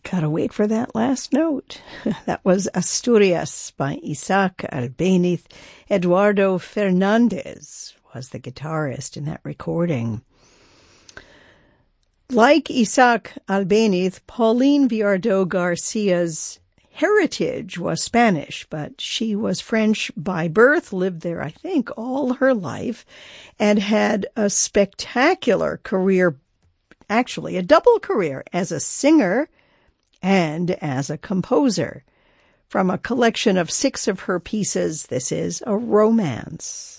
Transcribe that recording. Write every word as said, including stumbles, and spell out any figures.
Gotta wait for that last note. That was Asturias by Isaac Albéniz. Eduardo Fernandez was the guitarist in that recording. Like Isaac Albéniz, Pauline Viardot Garcia's heritage was Spanish, but she was French by birth, lived there, I think, all her life, and had a spectacular career, actually a double career, as a singer and as a composer. From a collection of six of her pieces, this is A Romance.